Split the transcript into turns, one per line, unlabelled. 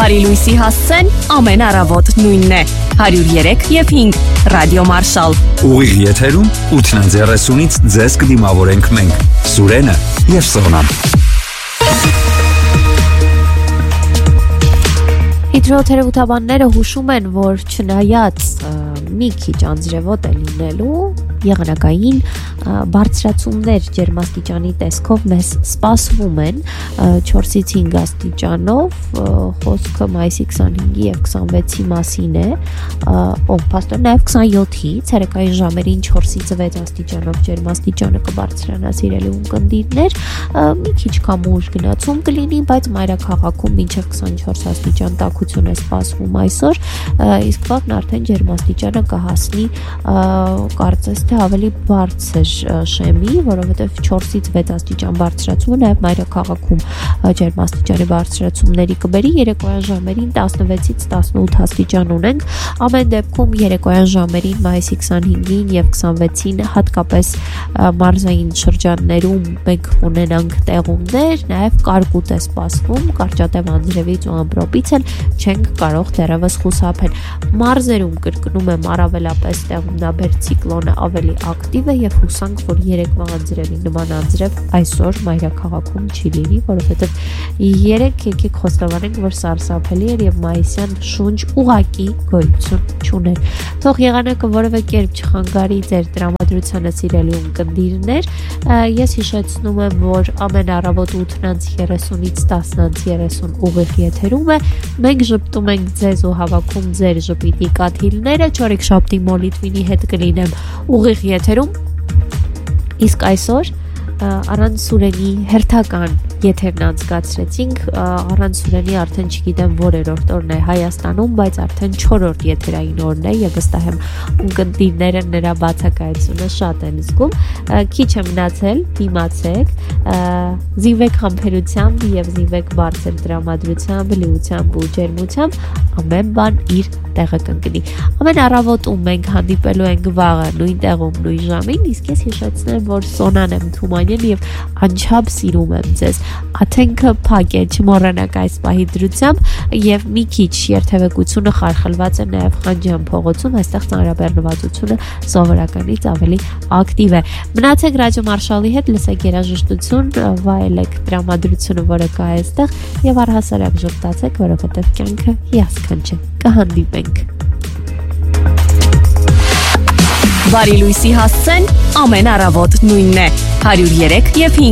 Բարի լույսի հասցեն ամեն առավոտ նույնն է 103 և 5 ռադիո Մարշալ
Ուղիղ եթերում 8:30-ից ձեզ կդիմավորենք մենք Սուրենը և Սոնան
Հիդրոթերապևտաբանները հուշում են, որ չնայած մի քիչ անձրևոտ է լինելու եղանակային բարձրացումներ ջերմաստիճանի տեսքով մեզ սպասվում են 4-ից 5 աստիճանով խոսքը մայիսի 25-ի և 26-ի մասին է փաստորեն նաև 27-ի ցերեկային ժամերին 4-ից 6 աստիճանով ջերմաստիճանը կբարձրանա սիրելի ունկնդիրներ մի քիչ կամուր գնացում կլինի բայց մայրաքաղաքում մինչև 24 աստիճան տաքություն է սպասվում այսօր իսկ վաղն արդեն ջերմաստիճանը կհասնի կարծես թե ավելի բարձր շեմի, որովհետև 4-ից 6 աստիճան բարձրացումը նաև մայրաքաղաքում ջերմաստիճանի բարձրացումների կբերի երեկոյան ժամերին 16-ից 18 աստիճան ունենք, ամեն դեպքում երեկոյան ժամերին մայիսի 25-ին և 26-ին հատկապես մարզային շրջաններում մենք ունենանք տեղումներ, նաև կարկուտ է սպասվում, կարճատև անձրևից ու ամպրոպից էլ չենք կարող դեռևս խուսափել։ Մարզերում կրկնում եմ առավելապես տեղումնաբեր ցիկլոնը ավելի ակտիվ է և հուսանք, որ երեկվա անձրևի նման անձրև այսօր մայրաքաղաքում չի լինի, որովհետև երեկ եկեք խոստովանենք, որ սարսափելի էր և մայիսյան շունչ ուղղակի գոյություն չուներ։ Թող եղանակը որևէ կերպ չխանգարի ձեր տրամադրությանը սիրելի ունկնդիրներ, ես հիշեցնում եմ, որ ամեն առավոտ 8:30-ից 10:30 ուղիղ եթերում է, մենք ժպտում ենք ձեզ ու հավաքում ձեր ժպիտի կաթիլները, չորեքշաբթի մոլիտվինի հետ կլինեմ ուղիղ եթերում, իսկ այսօր առանց Սուրենի հերթական եթերն անցկացրեցինք, առանց Սուրենի արդեն չգիտեմ որերորդ օրն է Հայաստանում, բայց արդեն 4-րդ եթերային օրն է և վստահ եմ ունկնդիրները նրա բացակայությունը շատ են զգում, քիչ է մնացել, դիմացեք, զինվեք համբերությամբ և զինվեք բարձր տրամադրությամբ, լիությամբ ու ջերմությամբ, ամեն բան իր տեղը կընկնի։ Ամեն առավոտում մենք հանդիպելու ենք վաղը նույն տեղում, նույն ժամին, իսկ ես հիշեցնեմ, որ Սոնան եմ Թումանյան և անչափ սիրում եմ ձեզ։ Աթենքը փակ է, չմոռանաք այս պահի դրությամբ և մի քիչ երթևեկությունը խարխլված է նաև Խանջյան փողոցում, այստեղ ծանրաբեռնվածությունը սովորականից ավելի ակտիվ է։ Մնացեք ռադիո Մարշալի հետ, լսեք երաժշտություն, վայելեք տրամադրությունը, որը կա այստեղ և առհասարակ ժպտացեք, որովհետև կյանքը հիասքանչ է։ Կհանդիպենք։
Բարի լույսի հասցեն ամեն առավոտ նույնն է 103 և 5